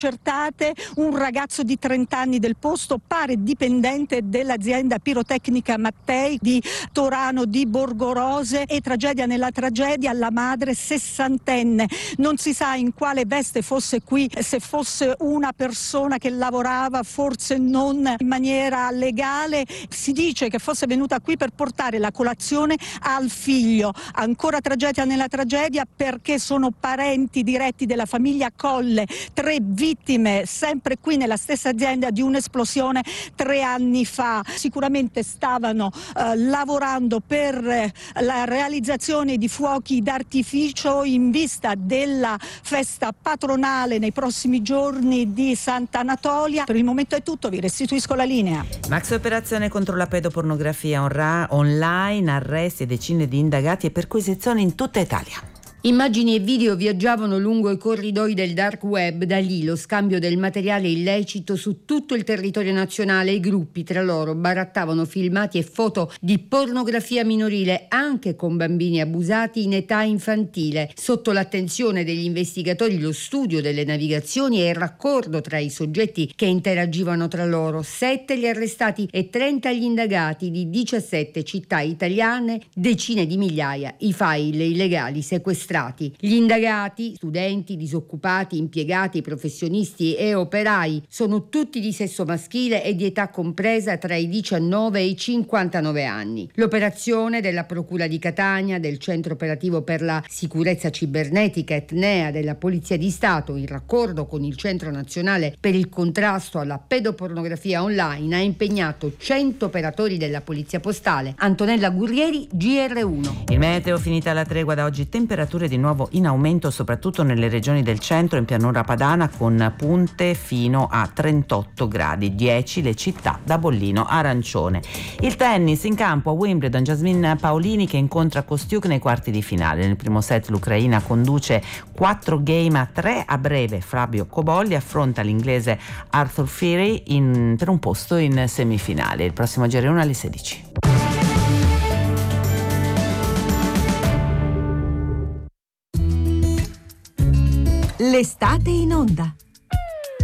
Accertate un ragazzo di 30 anni del posto, pare dipendente dell'azienda pirotecnica Mattei di Torano di Borgorose, e tragedia nella tragedia, la madre 60enne. Non si sa in quale veste fosse qui, se fosse una persona che lavorava, forse non in maniera legale. Si dice che fosse venuta qui per portare la colazione al figlio. Ancora tragedia nella tragedia perché sono parenti diretti della famiglia Colle, 3 vittime sempre qui nella stessa azienda di un'esplosione 3 anni fa. Sicuramente stavano lavorando per la realizzazione di fuochi d'artificio in vista della festa patronale nei prossimi giorni di Sant'Anatolia. Per il momento è tutto, vi restituisco la linea. Maxi operazione contro la pedopornografia online, arresti e decine di indagati e perquisizioni in tutta Italia. Immagini e video viaggiavano lungo i corridoi del dark web, da lì lo scambio del materiale illecito su tutto il territorio nazionale. I gruppi tra loro barattavano filmati e foto di pornografia minorile, anche con bambini abusati in età infantile. Sotto l'attenzione degli investigatori lo studio delle navigazioni e il raccordo tra i soggetti che interagivano tra loro. 7 gli arrestati e 30 gli indagati di 17 città italiane, decine di migliaia i file illegali sequestrati. Gli indagati, studenti, disoccupati, impiegati, professionisti e operai, sono tutti di sesso maschile e di età compresa tra i 19 e i 59 anni. L'operazione della Procura di Catania, del Centro Operativo per la Sicurezza Cibernetica Etnea della Polizia di Stato, in raccordo con il Centro Nazionale per il Contrasto alla Pedopornografia Online, ha impegnato 100 operatori della Polizia Postale. Antonella Gurrieri, GR1. Il meteo, finita la tregua, da oggi temperature di nuovo in aumento soprattutto nelle regioni del centro, in pianura padana, con punte fino a 38 gradi, 10 le città da bollino arancione. Il tennis in campo a Wimbledon, Jasmine Paolini che incontra Kostiuk nei quarti di finale. Nel primo set l'Ucraina conduce 4 game a 3, a breve Fabio Cobolli affronta l'inglese Arthur Furry per un posto in semifinale. Il prossimo GR1 alle 16. L'estate in onda.